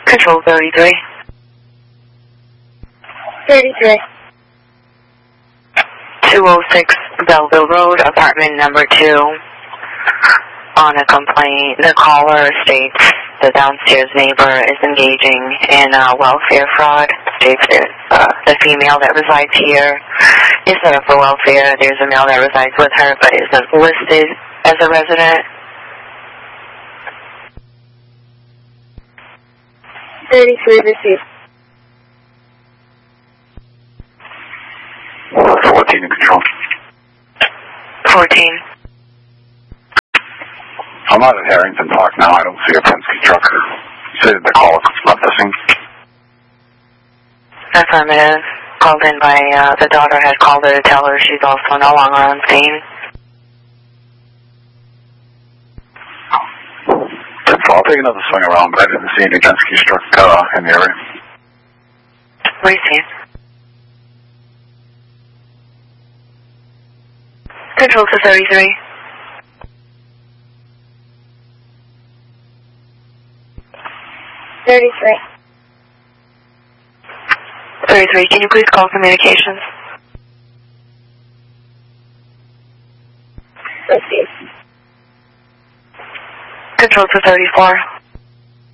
Control 33. 33. 206 Belleville Road, apartment number 2. On a complaint, the caller states the downstairs neighbor is engaging in welfare fraud. States the female that resides here is set up for welfare. There's a male that resides with her but isn't listed as a resident. 33 received. 14 in control. 14. I'm out at Harrington Park now. I don't see a Penske truck. You said the caller not missing. Affirmative. Called in by the daughter had called her to tell her she's also no longer on scene. So I'll take another swing around, but I didn't see any Penske truck in the area. Receive. Control to 33. 33. 33, can you please call communications? Received. Control to 34.